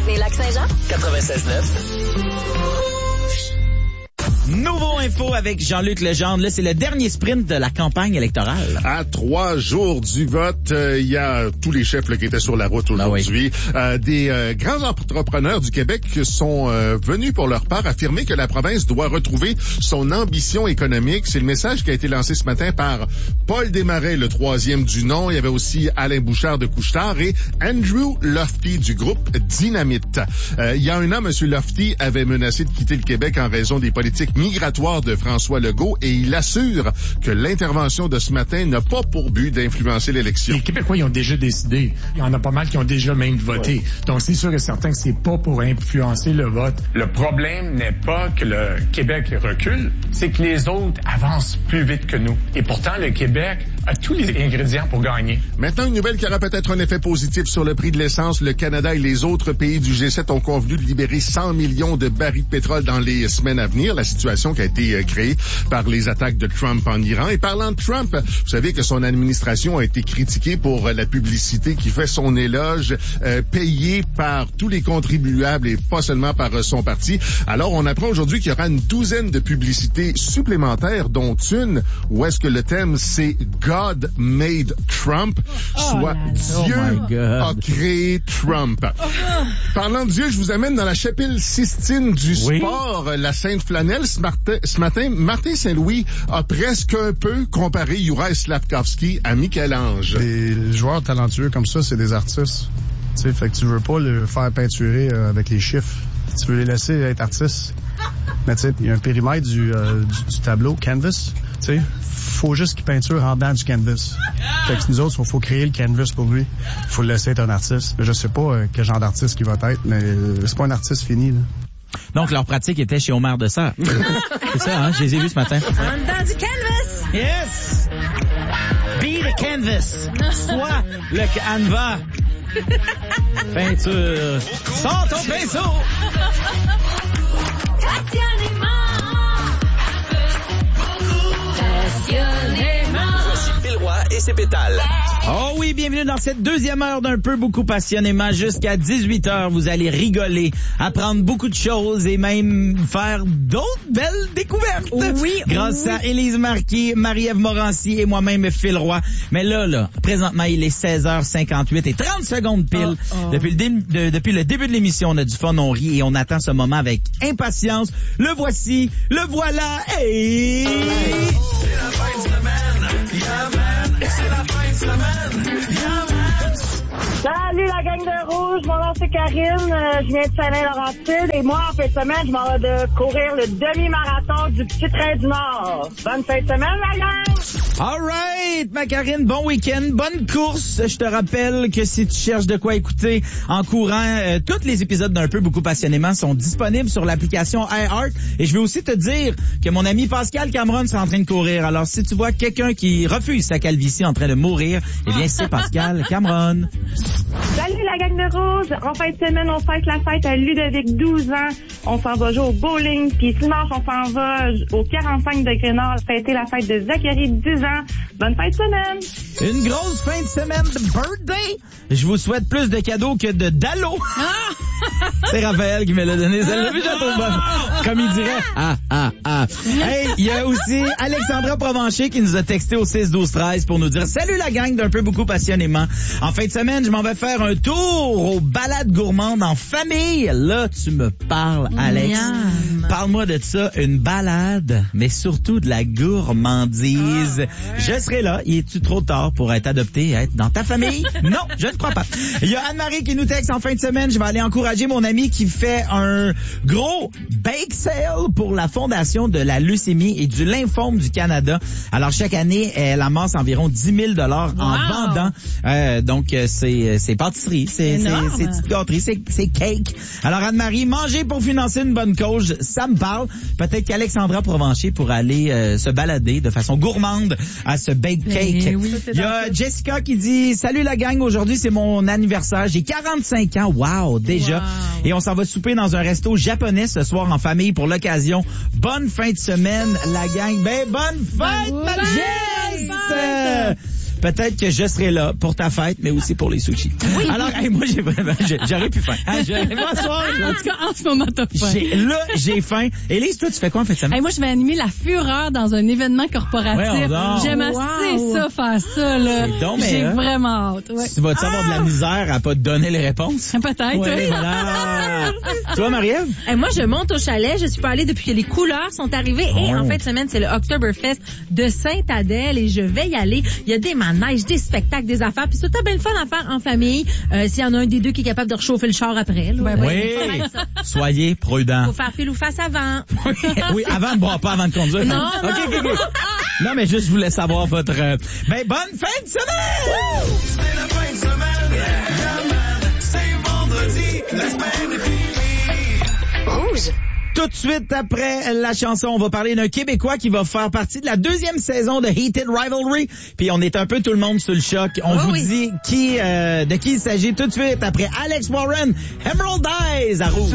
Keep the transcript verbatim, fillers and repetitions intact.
Saguenay-Lac-Saint-Jean. quatre-vingt-seize neuf. Nouveau info avec Jean-Luc Legendre. Là, c'est le dernier sprint de la campagne électorale. À trois jours du vote, il euh, y a tous les chefs là, qui étaient sur la route aujourd'hui. Ah oui. euh, des euh, grands entrepreneurs du Québec sont euh, venus pour leur part affirmer que la province doit retrouver son ambition économique. C'est le message qui a été lancé ce matin par Paul Desmarais, le troisième du nom. Il y avait aussi Alain Bouchard de Couche-Tard et Andrew Lofty du groupe Dynamite. Euh, il y a un an, M. Lofty avait menacé de quitter le Québec en raison des politiques migratoire de François Legault et il assure que l'intervention de ce matin n'a pas pour but d'influencer l'élection. Les Québécois, ils ont déjà décidé. Il y en a pas mal qui ont déjà même voté. Ouais. Donc, c'est sûr et certain que c'est pas pour influencer le vote. Le problème n'est pas que le Québec recule, c'est que les autres avancent plus vite que nous. Et pourtant, le Québec a tous les ingrédients pour gagner. Maintenant, une nouvelle qui aura peut-être un effet positif sur le prix de l'essence. Le Canada et les autres pays du G sept ont convenu de libérer cent millions de barils de pétrole dans les semaines à venir. La situation qui a été créée par les attaques de Trump en Iran. Et parlant de Trump, vous savez que son administration a été critiquée pour la publicité qui fait son éloge, euh, payée par tous les contribuables et pas seulement par euh, son parti. Alors, on apprend aujourd'hui qu'il y aura une douzaine de publicités supplémentaires, dont une où est-ce que le thème c'est God made Trump, soit oh Dieu oh a créé Trump. Oh. Parlant de Dieu, je vous amène dans la chapelle Sistine du oui. sport, la Sainte Flanelle. Ce matin, ce matin, Martin Saint-Louis a presque un peu comparé Juraj Slafkovský à Michel-Ange. Les joueurs talentueux comme ça, c'est des artistes. Tu sais, fait que tu veux pas le faire peinturer euh, avec les chiffres. Tu veux les laisser être artistes. Mais tu sais, il y a un périmètre du, euh, du, du tableau, canvas. Tu sais, faut juste qu'il peinture en dedans du canvas. Fait que nous autres, il faut créer le canvas pour lui. Il faut le laisser être un artiste. Mais je sais pas euh, quel genre d'artiste il va être, mais euh, c'est pas un artiste fini, là. Donc, leur pratique était chez Omar de Serre. C'est ça, hein? Je les ai vus ce matin. En dedans du canvas! Yes! Be the canvas! Sois le canevas! Peinture! Sors ton pinceau! Passionnément! Passionnément! Voici Phil Roy et ses pétales. Oh oui, bienvenue dans cette deuxième heure d'un peu beaucoup passionnément. Jusqu'à dix-huit heures, vous allez rigoler, apprendre beaucoup de choses et même faire d'autres belles découvertes. Oui. Grâce oui. à Élise Marquis, Marie-Ève Morancy et moi-même Phil Roy. Mais là, là, présentement, il est seize heures cinquante-huit et trente secondes pile. Oh, oh. Depuis, le dé- de, depuis le début de l'émission, on a du fun, on rit et on attend ce moment avec impatience. Le voici, le voilà et... Hey. C'est la fin de semaine, yeah man, c'est la fin de semaine, yeah man. Salut la gang de Rouge, mon nom c'est Karine, euh, je viens de Saint-Laurentide et moi en fin de semaine, je m'en vais de courir le demi-marathon du Petit Train du Nord. Bonne fin de semaine la gang! All right, ma Karine, bon week-end, bonne course. Je te rappelle que si tu cherches de quoi écouter en courant, euh, tous les épisodes d'Un peu beaucoup passionnément sont disponibles sur l'application iHeart. Et je veux aussi te dire que mon ami Pascal Cameron est en train de courir. Alors si tu vois quelqu'un qui refuse sa calvitie en train de mourir, eh bien c'est Pascal Cameron. Salut la gang de Rouge, en fin de semaine on fête la fête à Ludovic, douze ans. On s'en va jouer au bowling, puis dimanche on s'en va au quarante-cinq degrés nord fêter la fête de Zachary, dix ans. Bonne fin de semaine! Une grosse fin de semaine de birthday! Je vous souhaite plus de cadeaux que de dallo! C'est Raphaël qui me l'a donné. Ça l'a vu, j'attends bonne. Comme il dirait. Ah, ah, ah. Hey, il y a aussi Alexandra Provencher qui nous a texté au six douze treize pour nous dire « Salut la gang d'Un peu beaucoup passionnément. En fin de semaine, je m'en vais faire un tour aux balades gourmandes en famille. » Là, tu me parles, Alex. Miam. Parle-moi de ça, une balade, mais surtout de la gourmandise. Ah, ouais. Je serai là. Il est-tu trop tard pour être adopté et être dans ta famille? Non, je ne crois pas. Il y a Anne-Marie qui nous texte en fin de semaine. Je vais aller encourager mon ami qui fait un gros bake sale pour la Fondation de la leucémie et du lymphome du Canada. Alors, chaque année, elle amasse environ dix mille dollars en wow. vendant. Euh, donc, c'est, c'est pâtisserie, c'est, c'est, c'est petite gâterie, c'est, c'est cake. Alors, Anne-Marie, manger pour financer une bonne cause, ça me parle. Peut-être qu'Alexandra Provencher pourra aller euh, se balader de façon gourmande à ce bake cake. Eh oui. Il y a Jessica qui dit « Salut la gang, aujourd'hui c'est mon anniversaire. J'ai quarante-cinq ans. Wow, déjà. Wow. Et on s'en va souper dans un resto japonais ce soir en famille pour l'occasion. Bonne fin de semaine, la gang. Ben, bonne fête, ma Jess! peut-être que je serai là pour ta fête, mais aussi pour les sushis. Oui. Alors, hey, moi, j'ai vraiment, j'ai- j'aurais pu faim. Hein, j'aurais- Bonsoir. En tout cas, en ce moment, t'as faim. J'ai, là, j'ai faim. Élise, toi, tu fais quoi en fait ça? Hey, moi, je vais animer la fureur dans un événement corporatif. Voyons donc. J'aime Wow. assez ça, faire ça, là. C'est donc, mais, J'ai hein? vraiment hâte, ouais. Tu vas-tu avoir de la misère à pas te donner les réponses? Peut-être, Ouais, oui. voilà. Toi, Marie-Ève? Et moi, je monte au chalet. Je suis pas allée depuis que les couleurs sont arrivées. Et Oh. en fin de semaine, c'est le Oktoberfest de Sainte-Adèle. Et je vais y aller. Il y a des manèges, des spectacles, des affaires. Puis c'est tout bien le fun à faire en famille. Euh, S'il y en a un des deux qui est capable de réchauffer le char après. Là. Ben Oui. Soyez prudents. Faut faire fil ou face avant. Oui, avant de boire, pas avant de conduire. Non, OK, OK, OK. Non, mais juste, je voulais savoir votre... euh, Ben, bonne fin de semaine! C'est la fin de semaine. Yeah, man. C'est vendredi. La semaine est finie. Tout de suite après la chanson, on va parler d'un Québécois qui va faire partie de la deuxième saison de Heated Rivalry. Puis on est un peu tout le monde sur le choc. On Oh vous oui. dit qui, euh, de qui il s'agit tout de suite après Alex Warren, Emerald Eyes à Rouge.